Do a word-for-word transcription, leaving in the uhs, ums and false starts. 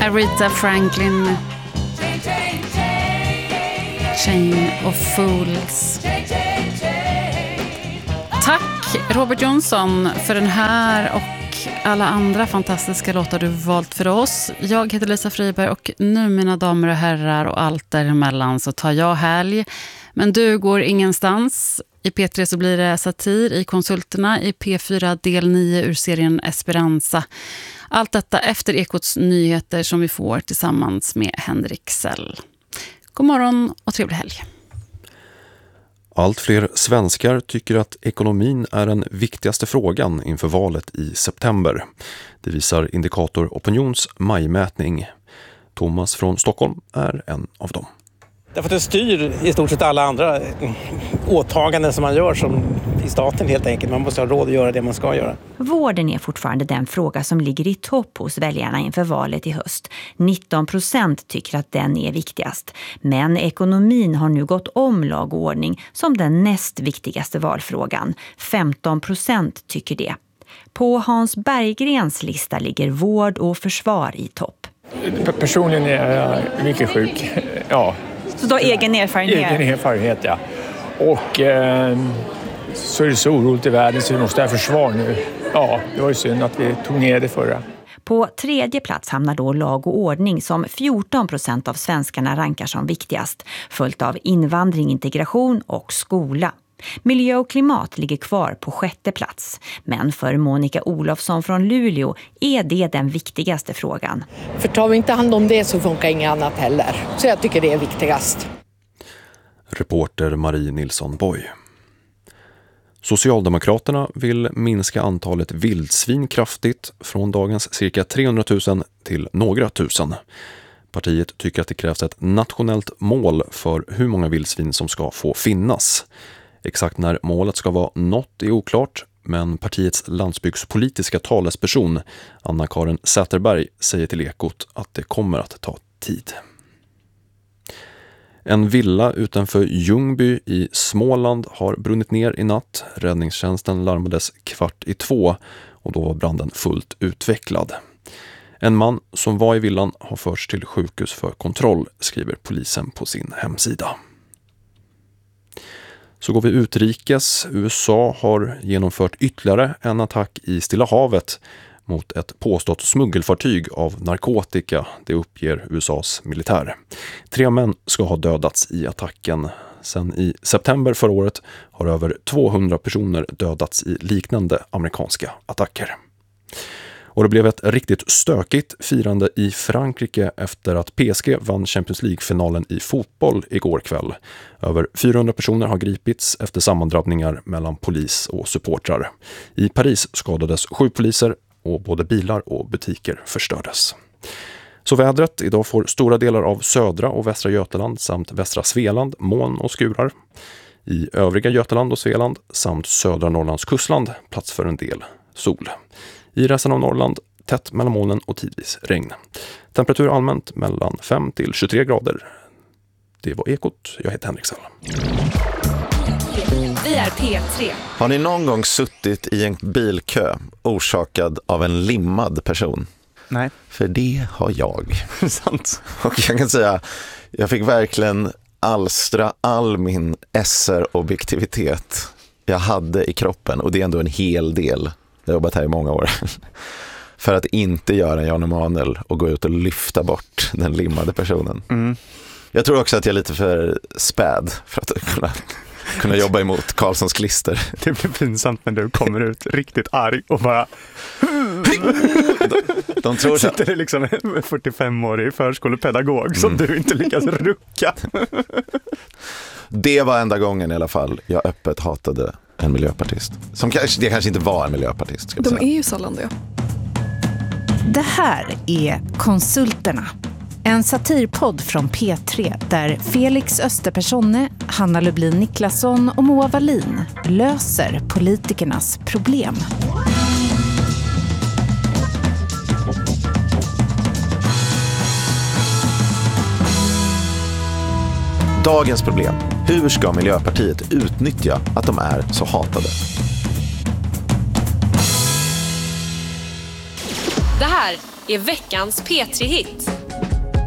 Aretha Franklin, Chain of Fools. Tack Robert Jonsson för den här och alla andra fantastiska låtar du valt för oss. Jag heter Lisa Friberg och nu, mina damer och herrar och allt däremellan, så tar jag helg. Men du går ingenstans. I P tre så blir det satir, i Konsulterna, i P fyra del nio ur serien Esperanza. Allt detta efter Ekots nyheter som vi får tillsammans med Henrik Sell. God morgon och trevlig helg. Allt fler svenskar tycker att ekonomin är den viktigaste frågan inför valet i september. Det visar Indikator Opinions majmätning. Thomas från Stockholm är en av dem. Därför att det styr i stort sett alla andra åtaganden som man gör som i staten helt enkelt. Man måste ha råd att göra det man ska göra. Vården är fortfarande den fråga som ligger i topp hos väljarna inför valet i höst. nitton procent tycker att den är viktigast. Men ekonomin har nu gått om lag och ordning som den näst viktigaste valfrågan. femton procent tycker det. På Hans Berggrens lista ligger vård och försvar i topp. Personligen är jag mycket sjuk, ja. Så då egen erfarenhet? Egen erfarenhet, ja. Och eh, så är det så oroligt i världen så vi måste ha försvar nu. Ja, det var ju synd att vi tog ner det förra. På tredje plats hamnar då lag och ordning som fjorton procent av svenskarna rankar som viktigast. Följt av invandring, integration och skola. Miljö och klimat ligger kvar på sjätte plats. Men för Monica Olofsson från Luleå är det den viktigaste frågan. För tar vi inte hand om det så funkar inget annat heller. Så jag tycker det är viktigast. Reporter Marie Nilsson Boy. Socialdemokraterna vill minska antalet vildsvin kraftigt från dagens cirka trehundratusen till några tusen. Partiet tycker att det krävs ett nationellt mål för hur många vildsvin som ska få finnas. Exakt när målet ska vara nått är oklart, men partiets landsbygdspolitiska talesperson Anna-Karin Säterberg säger till Ekot att det kommer att ta tid. En villa utanför Ljungby i Småland har brunnit ner i natt. Räddningstjänsten larmades kvart i två och då var branden fullt utvecklad. En man som var i villan har förts till sjukhus för kontroll, skriver polisen på sin hemsida. Så går vi utrikes. U S A har genomfört ytterligare en attack i Stilla havet mot ett påstått smuggelfartyg av narkotika, det uppger U S A:s militär. Tre män ska ha dödats i attacken. Sen i september förra året har över tvåhundra personer dödats i liknande amerikanska attacker. Och det blev ett riktigt stökigt firande i Frankrike efter att P S G vann Champions League-finalen i fotboll igår kväll. Över fyrahundra personer har gripits efter sammandrabbningar mellan polis och supportrar. I Paris skadades sju poliser och både bilar och butiker förstördes. Så vädret, idag får stora delar av södra och västra Götaland samt västra Svealand moln och skurar. I övriga Götaland och Svealand samt södra Norrlands kustland plats för en del sol. I resten av Norrland tätt mellan molnen och tidvis regn. Temperatur allmänt mellan fem till tjugotre grader. Det var Ekot. Jag heter Henrik Sell. Vi är P tre. Har ni någon gång suttit i en bilkö orsakad av en limmad person? Nej. För det har jag. Sant. Och jag kan säga, jag fick verkligen alstra all min S R-objektivitet jag hade i kroppen. Och det är ändå en hel del. Jag har jobbat här i många år. För att inte göra en Jan Emanuel och gå ut och lyfta bort den limmade personen. Mm. Jag tror också att jag är lite för späd för att kunna, kunna jobba emot Karlssons klister. Det blir pinsamt när du kommer ut riktigt arg och bara... de, de tror så. Sitter det liksom en fyrtiofem-årig förskolepedagog som mm. du inte lyckas rucka. Det var enda gången i alla fall jag öppet hatade en miljöpartist. Som kanske, det kanske inte var en miljöpartist. Ska de säga. är ju sällan det. Det här är Konsulterna. En satirpodd från P tre där Felix Österpersonne, Hanna Lublin Niklasson och Moa Wallin löser politikernas problem. Dagens problem. Hur ska Miljöpartiet utnyttja att de är så hatade? Det här är veckans P tre-hit.